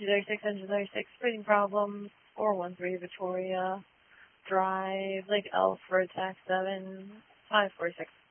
236, engine 36, breathing problems, 413 Victoria Drive, Lake Elf, road tax 7, 546.